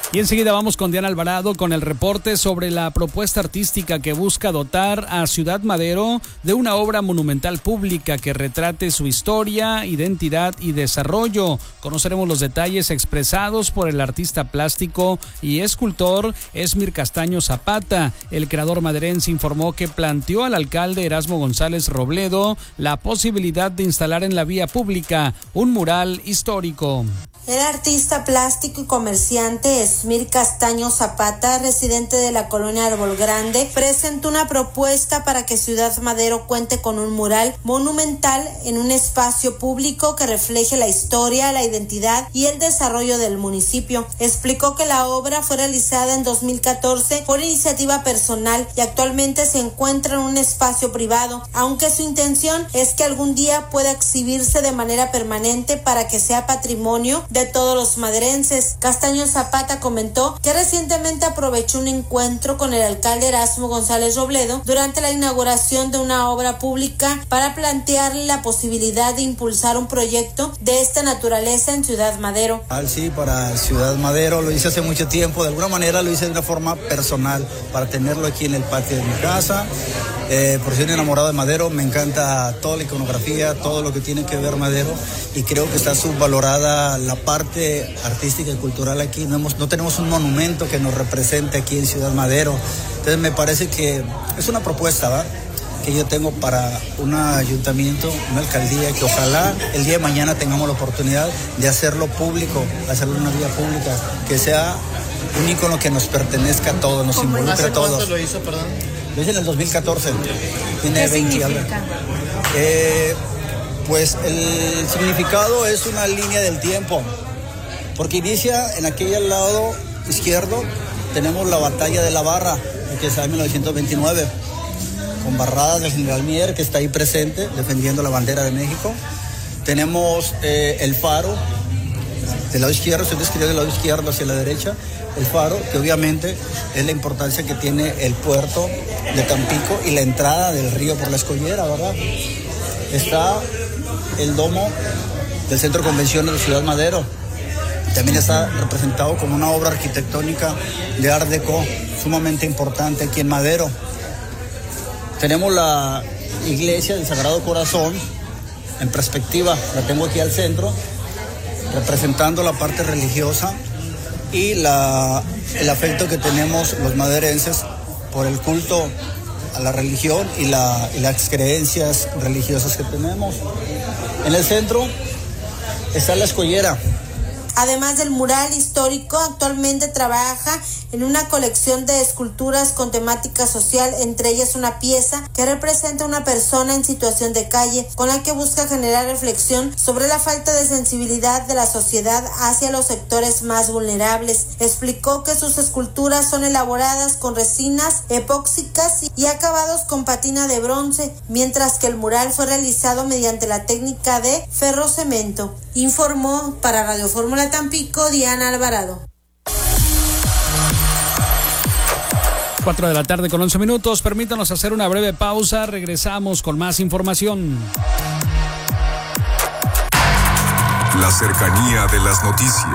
Y enseguida vamos con Diana Alvarado con el reporte sobre la propuesta artística que busca dotar a Ciudad Madero de una obra monumental pública que retrate su historia, identidad y desarrollo. Conoceremos los detalles expresados por el artista plástico y escultor Esmir Castaño Zapata. El creador maderense informó que planteó al alcalde Erasmo González Robledo la posibilidad de instalar en la vía pública un mural histórico. El artista plástico y comerciante Esmir Castaño Zapata, residente de la colonia Árbol Grande, presentó una propuesta para que Ciudad Madero cuente con un mural monumental en un espacio público que refleje la historia, la identidad y el desarrollo del municipio. Explicó que la obra fue realizada en 2014 por iniciativa personal y actualmente se encuentra en un espacio privado, aunque su intención es que algún día pueda exhibirse de manera permanente para que sea patrimonio de todos los maderenses. Castaño Zapata comentó que recientemente aprovechó un encuentro con el alcalde Erasmo González Robledo durante la inauguración de una obra pública para plantearle la posibilidad de impulsar un proyecto de esta naturaleza en Ciudad Madero. Sí, para Ciudad Madero lo hice hace mucho tiempo, de alguna manera lo hice de una forma personal para tenerlo aquí en el patio de mi casa. Por ser enamorado de Madero, me encanta toda la iconografía, todo lo que tiene que ver Madero, y creo que está subvalorada la parte artística y cultural aquí. No tenemos un monumento que nos represente aquí en Ciudad Madero. Entonces me parece que es una propuesta, ¿va?, que yo tengo para un ayuntamiento, una alcaldía, que ojalá el día de mañana tengamos la oportunidad de hacerlo público, hacerlo en una vía pública, que sea un ícono que nos pertenezca a todos, nos involucre a todos. ¿Cuánto lo hizo, perdón? Lo hice en el 2014. Tiene ¿Qué 20 significa? Pues el significado es una línea del tiempo, porque inicia en aquel lado izquierdo, tenemos la batalla de la Barra, que es en 1929, con barradas del general Mier, que está ahí presente, defendiendo la bandera de México. Tenemos el faro, del lado izquierdo, estoy describiendo del lado izquierdo hacia la derecha, el faro, que obviamente es la importancia que tiene el puerto de Tampico y la entrada del río por la Escollera, ¿verdad? Está el domo del Centro de Convenciones de Ciudad Madero. También está representado como una obra arquitectónica de Art Deco, sumamente importante aquí en Madero. Tenemos la iglesia del Sagrado Corazón, en perspectiva, la tengo aquí al centro, representando la parte religiosa y el afecto que tenemos los maderenses por el culto a la religión y las creencias religiosas que tenemos. En el centro está la Escollera. Además del mural histórico, actualmente trabaja en una colección de esculturas con temática social, entre ellas una pieza que representa a una persona en situación de calle, con la que busca generar reflexión sobre la falta de sensibilidad de la sociedad hacia los sectores más vulnerables. Explicó que sus esculturas son elaboradas con resinas epóxicas y acabados con patina de bronce, mientras que el mural fue realizado mediante la técnica de ferrocemento. Informó para Radio Fórmula Tampico, Diana Alvarado. 4 de la tarde con 11 minutos. Permítanos hacer una breve pausa. Regresamos con más información. La cercanía de las noticias.